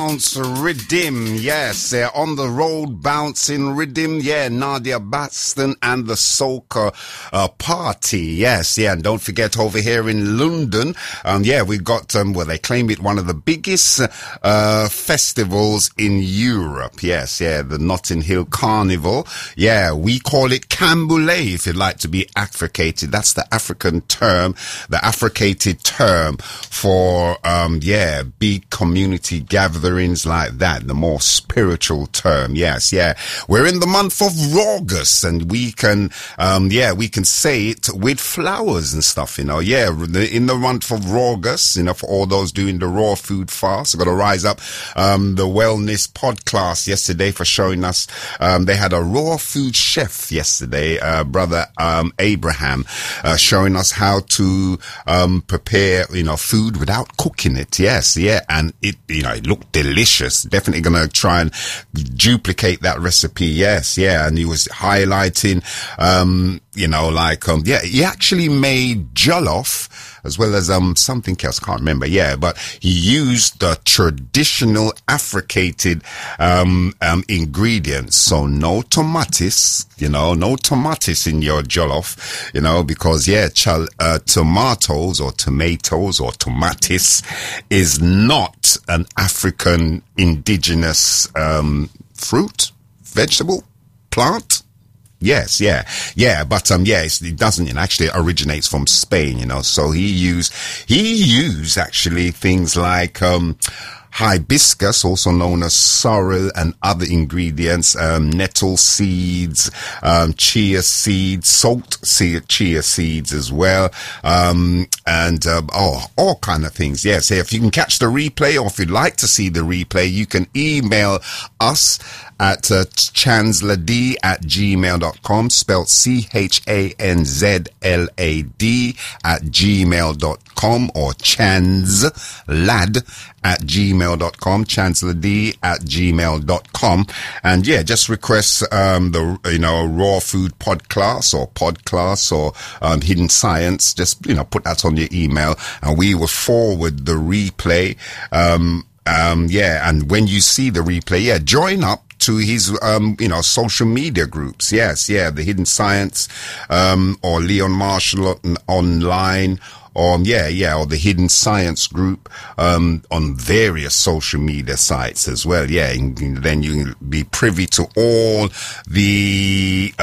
Bounce Rhythm, yes, they're on the road bouncing rhythm, yeah, Nadia Baston and the Soca Party, yes, yeah, and don't forget over here in London, yeah, we got, they claim it one of the biggest festivals in Europe, yes, yeah, the Notting Hill Carnival, yeah, we call it Canboulay if you'd like to be Africated, that's the African term, the Africated term for, yeah, big community gatherings like that, the more spiritual term. Yes, yeah. We're in the month of August and we can, yeah, we can say it with flowers and stuff, you know. Yeah, in the month of August, you know, for all those doing the raw food fast, I've got to rise up, the wellness podcast yesterday for showing us, they had a raw food chef yesterday, brother, Abraham, showing us how to, prepare, you know, food without cooking it. Yes, yeah. And it, you know, it looked delicious. Definitely going to try and duplicate that recipe. Yes, yeah. And he was highlighting, you know, like, yeah, he actually made jollof as well as, something else. Can't remember. Yeah, but he used the traditional Africated, ingredients. So no tomatoes, you know, no tomatoes in your jollof, you know, because yeah, tomatoes or tomatoes is not an African indigenous, fruit, vegetable, plant. Yes, yeah, yeah, but yeah, it doesn't. It actually originates from Spain, you know. So he used actually things like hibiscus, also known as sorrel, and other ingredients, nettle seeds, chia seeds, chia seeds as well, and all kind of things. Yes, yeah, so if you can catch the replay, or if you'd like to see the replay, you can email us at chanzlad@gmail.com, spelled CHANZLAD@gmail.com, or chanzlad@gmail.com, chanzlad@gmail.com. And yeah, just request the, you know, raw food podcast or hidden science. Just, you know, put that on your email and we will forward the replay. Yeah, and when you see the replay, yeah, join up to his, you know, social media groups. Yes, yeah, the Hidden Science, or Leon Marshall online, or or the Hidden Science group, on various social media sites as well. Yeah, and then you can be privy to all the,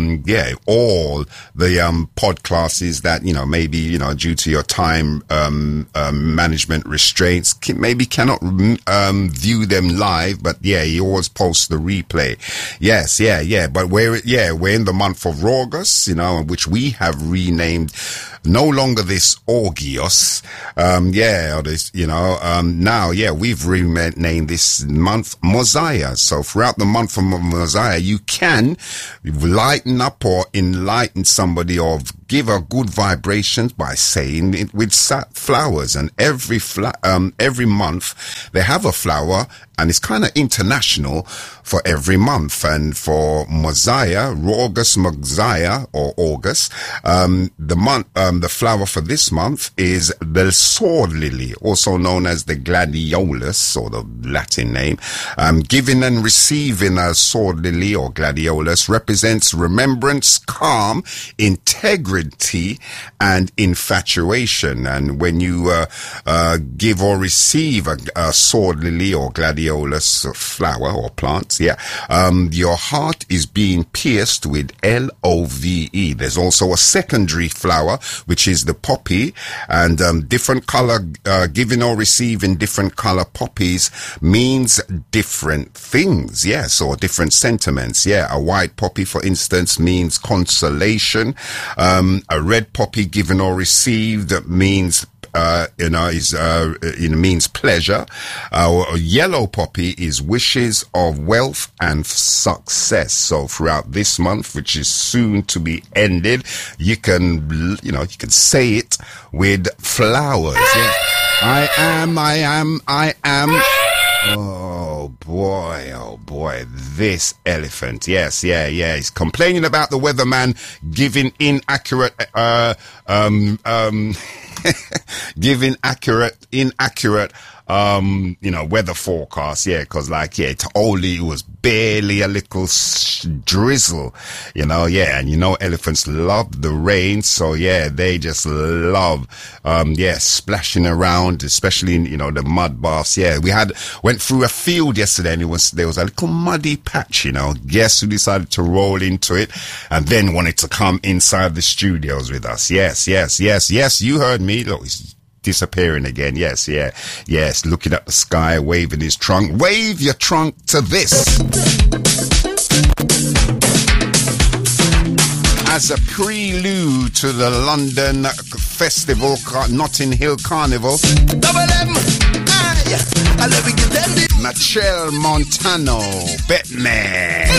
podcasts that, you know, maybe, you know, due to your time, management restraints, maybe cannot, view them live, but yeah, he always posts the replay. Yes, yeah, but we're in the month of August, you know, which we have renamed no longer this Augios, or this, you know, now, yeah, we've renamed this month Mosiah. So throughout the month of Mosiah, you can lighten up or enlighten somebody, or give a good vibrations by saying it with flowers. And every month they have a flower, and it's kind of international for every month. And for Mosiah, Mosiah, or August, the flower for this month is the sword lily, also known as the gladiolus, or the Latin name. Giving and receiving a sword lily or gladiolus represents remembrance, calm, integrity, and infatuation. And when you give or receive a sword lily or gladiolus flower or plants, your heart is being pierced with LOVE. There's also a secondary flower, which is the poppy, and different color, giving or receiving different color poppies means different things, yes, or different sentiments. Yeah, a white poppy, for instance, means consolation. A red poppy given or received means means pleasure. A yellow poppy is wishes of wealth and success. So throughout this month, which is soon to be ended, you can say it with flowers. Yeah. I am. Oh boy, this elephant. Yes, yeah. He's complaining about the weatherman giving inaccurate, giving inaccurate weather forecast. Yeah, cause it was barely a little drizzle, and elephants love the rain. So yeah, they just love, splashing around, especially in, the mud baths. Yeah, went through a field yesterday and there was a little muddy patch, Guess who decided to roll into it and then wanted to come inside the studios with us? Yes. You heard me. Look, he's disappearing again. Yes. Looking at the sky, waving his trunk. Wave your trunk to this. As a prelude to the London Festival, Notting Hill Carnival. Machel Montano, Batman.